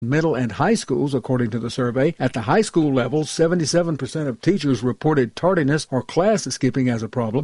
middle and high schools, according to the survey. At the high school level, 77% of teachers reported tardiness or class skipping as a problem.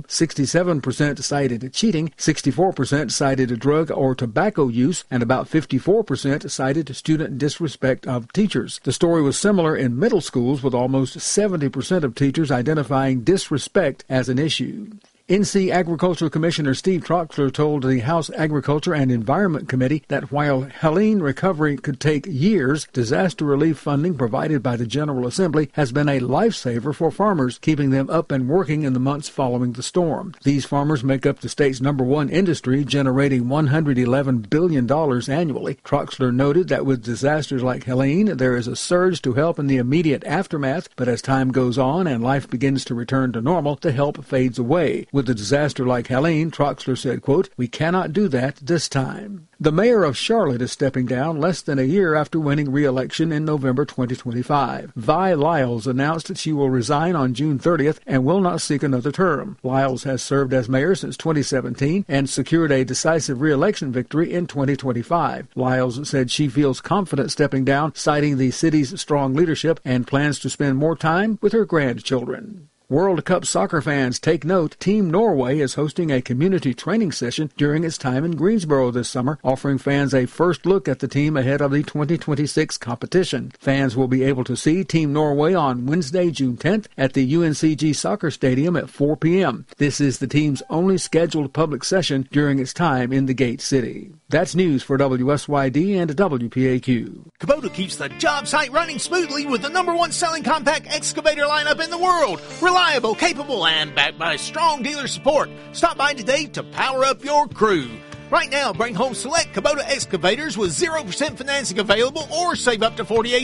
67% cited cheating, 64% cited drug or tobacco use, and about 54% cited student disrespect of teachers. The story was similar in middle schools, with almost 70% of teachers identifying disrespect as an issue. NC Agricultural Commissioner Steve Troxler told the House Agriculture and Environment Committee that while Helene recovery could take years, disaster relief funding provided by the General Assembly has been a lifesaver for farmers, keeping them up and working in the months following the storm. These farmers make up the state's #1 industry, generating $111 billion annually. Troxler noted that with disasters like Helene, there is a surge to help in the immediate aftermath, but as time goes on and life begins to return to normal, the help fades away. With a disaster like Helene, Troxler said, quote, "We cannot do that this time." The mayor of Charlotte is stepping down less than a year after winning re-election in November 2025. Vi Lyles announced that she will resign on June 30th and will not seek another term. Lyles has served as mayor since 2017 and secured a decisive re-election victory in 2025. Lyles said she feels confident stepping down, citing the city's strong leadership, and plans to spend more time with her grandchildren. World Cup soccer fans, take note. Team Norway is hosting a community training session during its time in Greensboro this summer, offering fans a first look at the team ahead of the 2026 competition. Fans will be able to see Team Norway on Wednesday, June 10th at the UNCG Soccer Stadium at 4 p.m. This is the team's only scheduled public session during its time in the Gate City. That's news for WSYD and WPAQ. Kubota keeps the job site running smoothly with the #1 selling compact excavator lineup in the world. Reliable, capable, and backed by strong dealer support. Stop by today to power up your crew. Right now, bring home select Kubota excavators with 0% financing available or save up to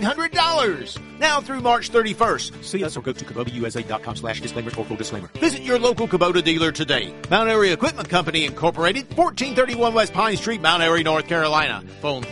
$4,800. Now through March 31st. See us or go to KubotaUSA.com/disclaimers for full disclaimer. Visit your local Kubota dealer today. Mount Airy Equipment Company Incorporated, 1431 West Pine Street, Mount Airy, North Carolina. Phone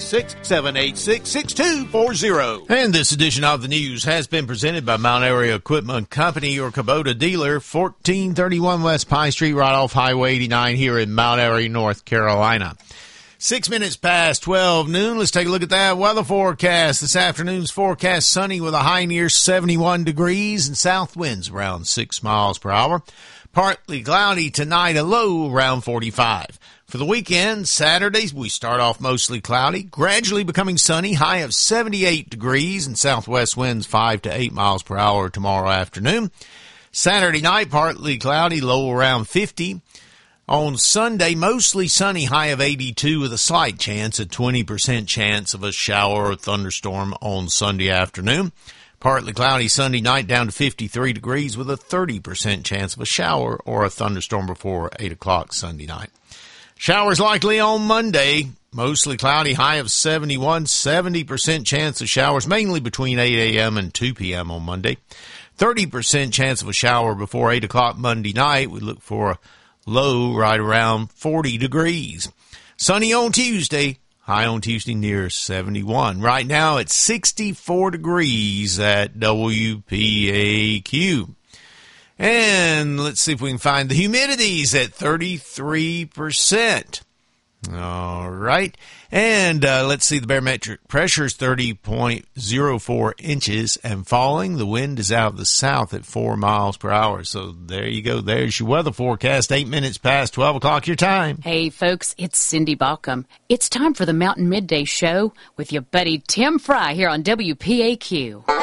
336-786-6240. And this edition of the news has been presented by Mount Airy Equipment Company, your Kubota dealer, 1431 West Pine Street, right off Highway 89 here in Mount Airy, North Carolina. 6 minutes past 12 noon. Let's take a look at that weather forecast. This afternoon's forecast, sunny with a high near 71 degrees and south winds around 6 miles per hour. Partly cloudy tonight, a low around 45. For the weekend, Saturdays, we start off mostly cloudy, gradually becoming sunny, high of 78 degrees and southwest winds 5 to 8 miles per hour tomorrow afternoon. Saturday night, partly cloudy, low around 50. On Sunday, mostly sunny, high of 82 with a slight chance, a 20% chance of a shower or thunderstorm on Sunday afternoon. Partly cloudy Sunday night down to 53 degrees with a 30% chance of a shower or a thunderstorm before 8 o'clock Sunday night. Showers likely on Monday, mostly cloudy, high of 71, 70% chance of showers, mainly between 8 a.m. and 2 p.m. on Monday. 30% chance of a shower before 8 o'clock Monday night. We look for a low right around 40 degrees. Sunny on Tuesday, high on Tuesday near 71. Right now it's 64 degrees at WPAQ. And let's see if we can find the humidities at 33%. All right. And let's see, the barometric pressure is 30.04 inches and falling. The wind is out of the south at 4 miles per hour. So there you go. There's your weather forecast, 8 minutes past 12 o'clock your time. Hey, folks, it's Cindy Balcom. It's time for the Mountain Midday Show with your buddy Tim Fry here on WPAQ.